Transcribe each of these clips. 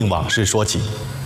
往事说起。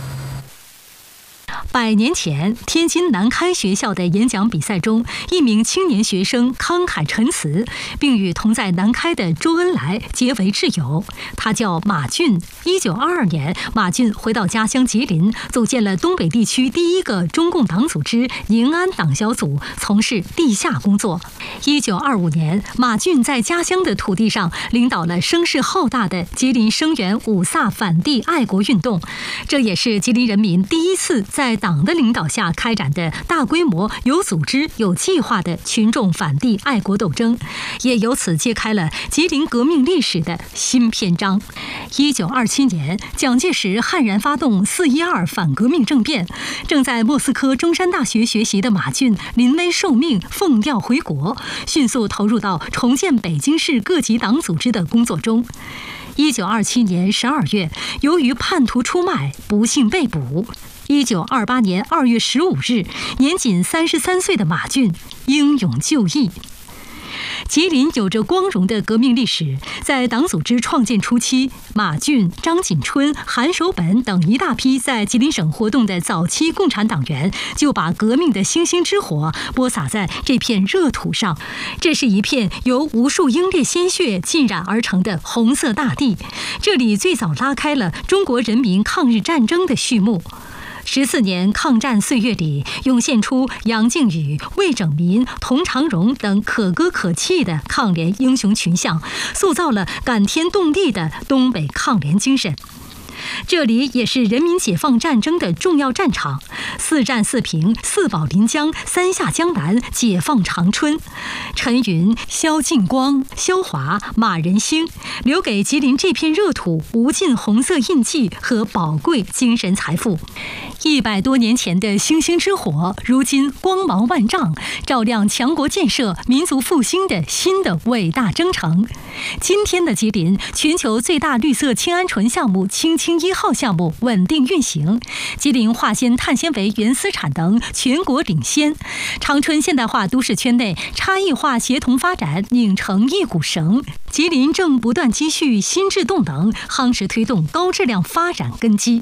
100年前，天津南开学校的演讲比赛中，一名青年学生慷慨陈词，并与同在南开的周恩来结为挚友。他叫马俊。1922年，马俊回到家乡吉林，组建了东北地区第一个中共党组织宁安党小组，从事地下工作。1925年，马俊在家乡的土地上领导了声势浩大的吉林声援五卅反帝爱国运动，这也是吉林人民第一次在党的领导下开展的大规模、有组织、有计划的群众反帝爱国斗争，也由此揭开了吉林革命历史的新篇章。1927年，蒋介石悍然发动4·12反革命政变，正在莫斯科中山大学学习的马俊临危受命，奉调回国，迅速投入到重建北京市各级党组织的工作中。1927年12月，由于叛徒出卖，不幸被捕。1928年2月15日，年仅33岁的马俊英勇就义。吉林有着光荣的革命历史，在党组织创建初期，马俊、张锦春、韩守本等一大批在吉林省活动的早期共产党员，就把革命的星星之火播撒在这片热土上。这是一片由无数英烈鲜血浸染而成的红色大地，这里最早拉开了中国人民抗日战争的序幕。14年抗战岁月里，涌现出杨靖宇、魏拯民、童长荣等可歌可泣的抗联英雄群像，塑造了感天动地的东北抗联精神。这里也是人民解放战争的重要战场，4战4平、4保临江、3下江南、解放长春。陈云、萧劲光、萧华、马仁兴留给吉林这片热土无尽红色印记和宝贵精神财富。100多年前的星星之火，如今光芒万丈，照亮强国建设、民族复兴的新的伟大征程。今天的吉林，全球最大绿色氢鹌醇项目氢氢1号项目稳定运行，吉林化纤碳纤维原丝产能全国领先，长春现代化都市圈内差异化协同发展拧成一股绳。吉林正不断积蓄心智动能，夯实推动高质量发展根基。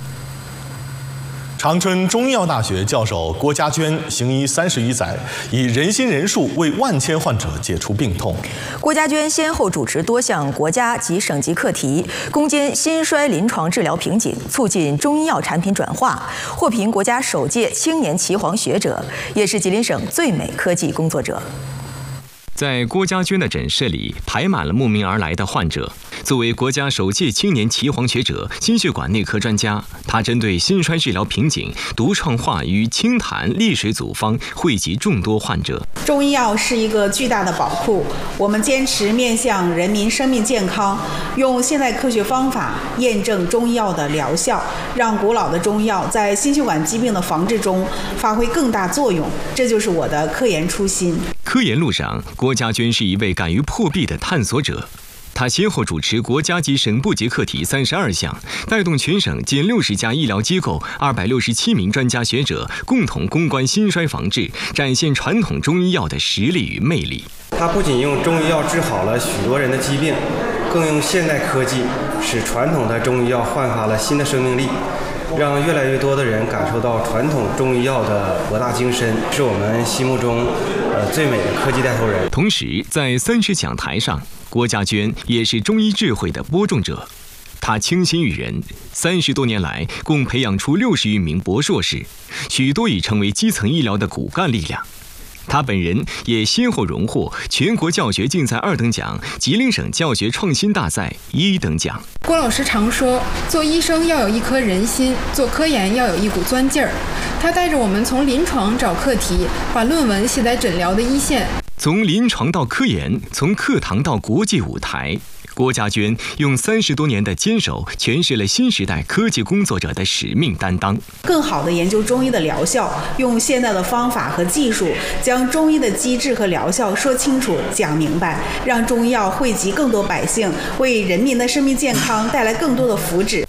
长春中医药大学教授郭家娟行医30余载，以人心人术为万千患者解除病痛。 郭家娟先后主持多项国家及省级课题，攻坚心衰临床治疗瓶颈，促进中医药产品转化，获评国家首届青年岐黄学者，也是吉林省最美科技工作者。 在郭家娟的诊室里排满了慕名而来的患者。作为国家首届青年岐黄学者、心血管内科专家，他针对心衰治疗瓶颈，独创化与清痰利水组方，惠及众多患者。 中医药是一个巨大的宝库，我们坚持面向人民生命健康，用现代科学方法验证中医药的疗效，让古老的中医药在心血管疾病的防治中发挥更大作用。这就是我的科研初心。 科研路上，郭家娟是一位敢于破壁的探索者。他先后主持国家级、省部级课题32项，带动全省近60家医疗机构、267名专家学者共同攻关心衰防治，展现传统中医药的实力与魅力。 他不仅用中医药治好了许多人的疾病，更用现代科技使传统的中医药焕发了新的生命力，让越来越多的人感受到传统中医药的博大精深，是我们心目中最美的科技带头人。 同时，在30讲台上，郭家娟也是中医智慧的播种者。他倾心于人，30多年来共培养出60余名博硕士，许多已成为基层医疗的骨干力量。他本人也先后荣获全国教学竞赛2等奖、吉林省教学创新大赛1等奖。 郭老师常说，做医生要有一颗人心，做科研要有一股钻劲儿。他带着我们从临床找课题，把论文写在诊疗的一线。 从临床到科研，从课堂到国际舞台，郭家娟用30多年的坚守，诠释了新时代科技工作者的使命担当。 更好地研究中医的疗效，用现代的方法和技术，将中医的机制和疗效说清楚、讲明白，让中医药惠及更多百姓，为人民的生命健康带来更多的福祉。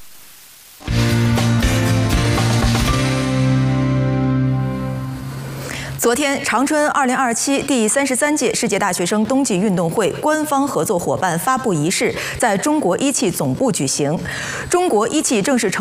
昨天，长春2027第33届世界大学生冬季运动会官方合作伙伴发布仪式在中国一汽总部举行。中国一汽正式成